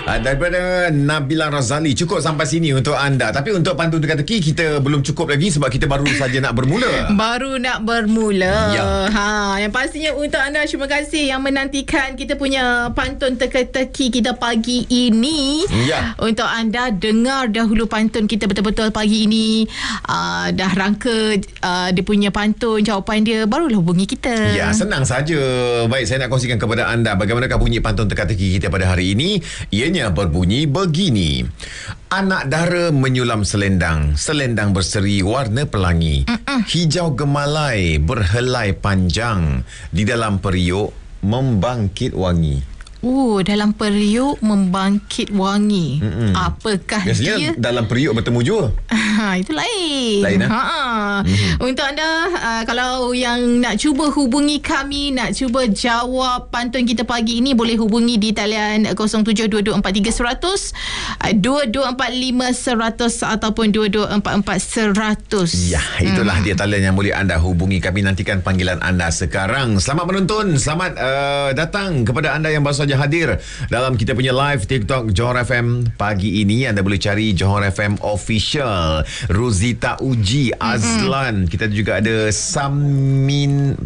Daripada Nabila Razali. Cukup sampai sini untuk anda. Tapi untuk pantun teka-teki kita belum cukup lagi sebab kita baru saja nak bermula. Baru nak bermula. Ya. Yang pastinya untuk anda, terima kasih yang menantikan kita punya pantun teka-teki kita pagi ini. Ya. Untuk anda dengar dahulu pantun kita betul-betul pagi ini. Dah rangka dia punya pantun, jawapan dia, barulah hubungi kita. Ya, senang saja. Baik, saya nak kongsikan kepada anda bagaimanakah bunyi pantun teka-teki kita pada hari ini. Ianya berbunyi begini. Anak dara menyulam selendang, selendang berseri warna pelangi. Hijau gemalai berhelai panjang, di dalam periuk membangkit wangi. Dalam periuk membangkit wangi. Apakah Biasanya dia? dalam periuk bertemu jua. Itu lain. Lain, Untuk anda, kalau yang nak cuba hubungi kami, nak cuba jawab pantun kita pagi ini, boleh hubungi di talian 0722431000, 2245 ataupun 2244 100. Ya, itulah dia talian yang boleh anda hubungi kami. Nantikan panggilan anda sekarang. Selamat menonton. Selamat datang kepada anda yang baru saja hadir dalam kita punya live TikTok Johor FM pagi ini. Anda boleh cari Johor FM Official. Rosita Uji, Azlan. Kita juga ada Samima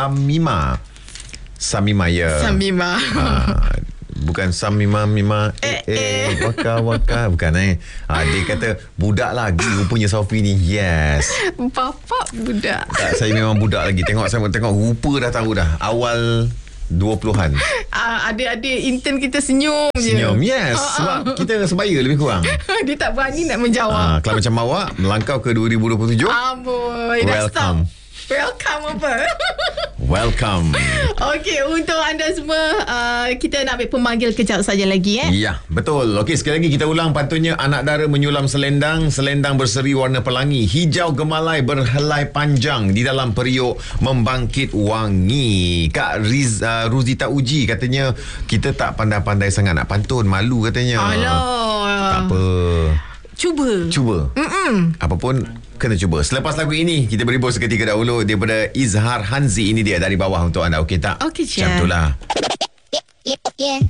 ya. Samima. Bukan Samima waka bukan dia kata budak lagi rupanya Sofi ni. Yes, Bapak budak. tak, saya memang budak lagi. Tengok rupa dah tahu dah. Awal 20-an. Adik-adik intern kita senyum je. Senyum. Yes, sebab kita sebaya lebih kurang. Dia tak berani nak menjawab. Kalau macam awak melangkau ke 2027. Amboi, dah stop. Welcome apa? Welcome. Okey, untuk anda semua, kita nak ambil pemanggil kejap saja lagi. Ya, betul. Okey, sekali lagi kita ulang pantunnya. Anak dara menyulam selendang, selendang berseri warna pelangi. Hijau gemalai berhelai panjang, di dalam periuk membangkit wangi. Kak Rosita Uji katanya kita tak pandai-pandai sangat nak pantun, malu katanya. Alah. Tak apa. Cuba. Apapun kena cuba. Selepas lagu ini kita beri bos seketika dahulu daripada Izhar Hanzi. Ini dia dari bawah untuk anda. Okey tak? Okey je. Macam itulah.